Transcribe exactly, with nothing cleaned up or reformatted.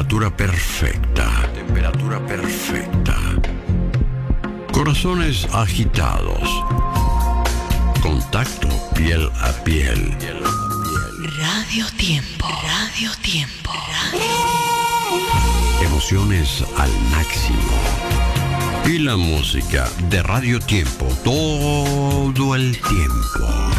temperatura perfecta. Temperatura perfecta. Corazones agitados. Contacto piel a piel. Radio Tiempo. Radio Tiempo. Radio... Emociones al máximo. Y la música de Radio Tiempo todo el tiempo.